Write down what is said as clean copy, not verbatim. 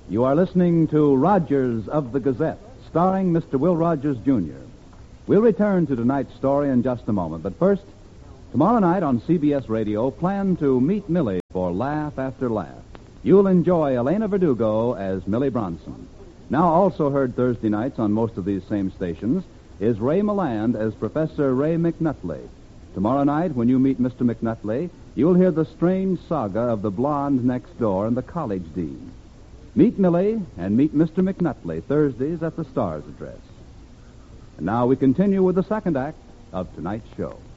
You are listening to Rogers of the Gazette, starring Mr. Will Rogers, Jr. We'll return to tonight's story in just a moment, but first, tomorrow night on CBS Radio, plan to meet Millie for Laugh After Laugh. You'll enjoy Elena Verdugo as Millie Bronson. Now, also heard Thursday nights on most of these same stations, is Ray Milland as Professor Ray McNutley. Tomorrow night, when you meet Mr. McNutley, you'll hear the strange saga of the blonde next door and the college dean. Meet Millie and meet Mr. McNutley Thursdays at the Star's address. And now we continue with the second act of tonight's show.